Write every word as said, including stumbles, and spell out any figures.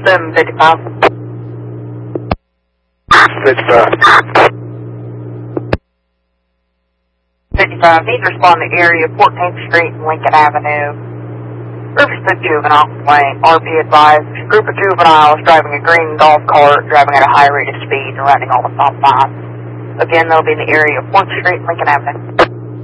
seven fifty-five. fifty-five. fifty-five, need to respond to area fourteenth Street and Lincoln Avenue. Riverstone Juvenile complaint. R P advised, group of juveniles driving a green golf cart, driving at a high rate of speed and running all the stop signs. Again, they'll be in the area of fourth Street and Lincoln Avenue.